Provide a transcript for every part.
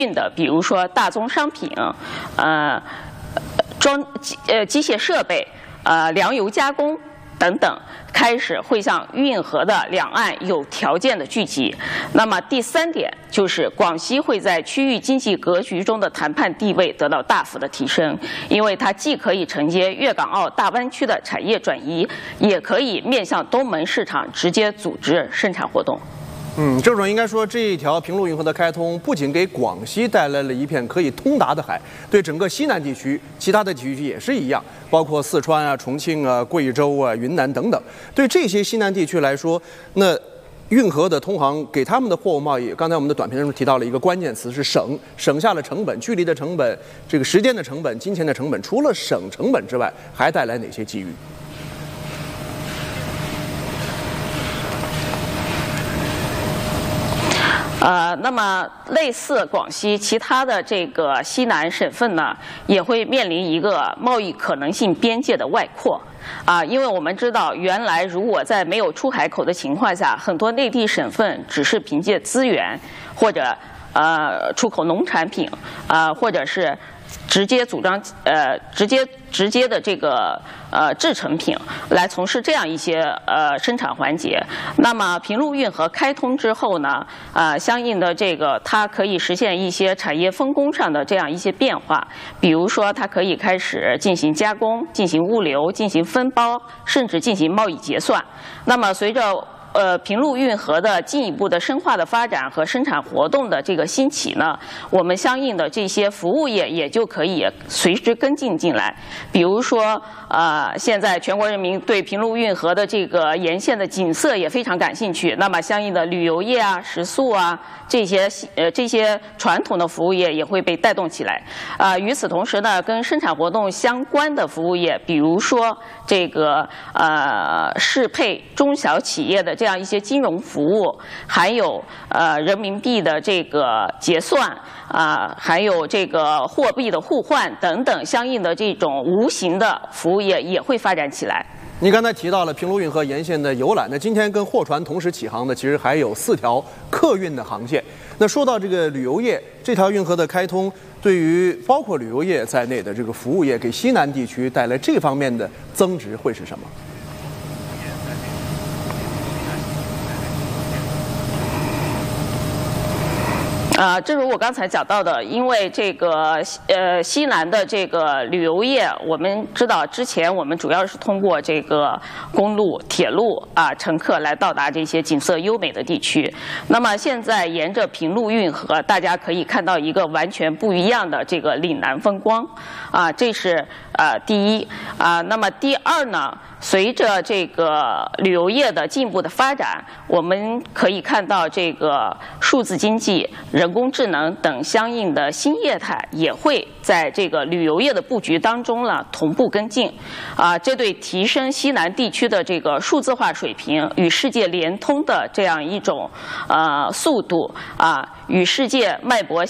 运的，比如说大宗商品，机械设备，粮油加工等等，开始会向运河的两岸有条件的聚集。那么第3点就是广西会在区域经济格局中的谈判地位得到大幅的提升，因为它既可以承接粤港澳大湾区的产业转移，也可以面向东盟市场直接组织生产活动。 郑总应该说，这一条平陆运河的开通，不仅给广西带来了一片可以通达的海，对整个西南地区、其他的地区也是一样，包括四川啊、重庆啊、贵州啊、云南等等。对这些西南地区来说，那运河的通航给他们的货物贸易，刚才我们的短片中提到了一个关键词是省下了成本、距离的成本、这个时间的成本、金钱的成本。除了省成本之外，还带来哪些机遇？ 那么类似广西其他的这个西南省份呢，也会面临一个贸易可能性边界的外扩。因为我们知道，原来如果在没有出海口的情况下，很多内地省份只是凭借资源或者出口农产品或者是直接组装直接的这个制成品来从事这样一些生产环节。那么平陆运河开通之后呢，相应的这个它可以实现一些产业分工上的这样一些变化，比如说它可以开始进行加工、进行物流、进行分包，甚至进行贸易结算。那么随着平陆运河的进一步的深化的发展和生产活动的这个兴起呢，我们相应的这些服务业也就可以随之跟进进来。比如说，现在全国人民对平陆运河的这个沿线的景色也非常感兴趣，那么相应的旅游业啊、食宿啊这些传统的服务业也会被带动起来。与此同时呢，跟生产活动相关的服务业，比如说这个适配中小企业的这样一些金融服务，还有人民币的这个结算还有这个货币的互换等等相应的这种无形的服务业也会发展起来。 你刚才提到了平陆运河沿线的游览，那今天跟货船同时起航的，其实还有4条客运的航线。那说到这个旅游业，这条运河的开通，对于包括旅游业在内的这个服务业，给西南地区带来这方面的增值会是什么？ 正如我刚才讲到的，因为这个西南的这个旅游业，我们知道之前我们主要是通过这个公路、铁路乘客来到达这些景色优美的地区。那么现在沿着平陆运河，大家可以看到一个完全不一样的这个岭南风光这是第一那么第二呢？随着这个旅游业的进一步的发展，我们可以看到这个数字经济、人工智能等相应的新业态也会在这个旅游业的布局当中呢同步跟进这对提升西南地区的这个数字化水平与世界联通的这样一种速度与世界脉搏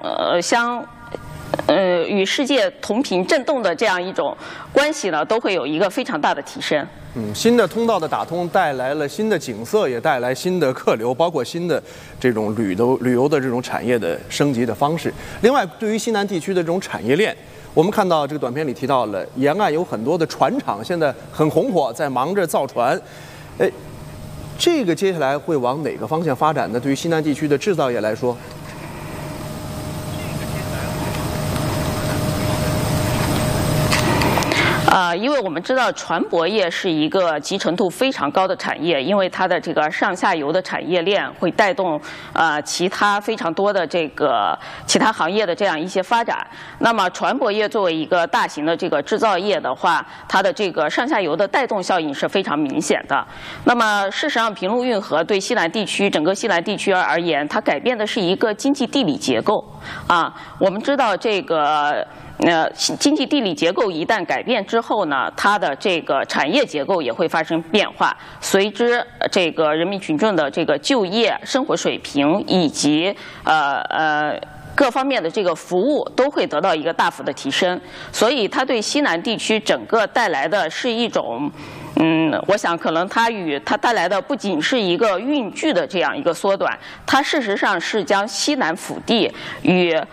与世界同频振动的这样一种关系呢，都会有一个非常大的提升。 新的通道的打通带来了新的景色，也带来新的客流，包括新的这种旅游的这种产业的升级的方式。另外，对于西南地区的这种产业链，我们看到这个短片里提到了沿岸有很多的船厂，现在很红火，在忙着造船。这个接下来会往哪个方向发展呢？对于西南地区的制造业来说？ 因为我们知道船舶业是一个集成度非常高的产业，因为它的这个上下游的产业链会带动其他非常多的这个其他行业的这样一些发展。那么船舶业作为一个大型的这个制造业的话，它的这个上下游的带动效应是非常明显的。那么事实上，平陆运河对西南地区整个西南地区而言，它改变的是一个经济地理结构我们知道这个。经济地理结构一旦改变之后呢，它的这个产业结构也会发生变化，随之这个人民群众的这个就业、生活水平以及各方面的这个服务都会得到一个大幅的提升，所以它对西南地区整个带来的是一种我想可能它带来的不仅是一个运距的这样一个缩短，它事实上是将西南腹地与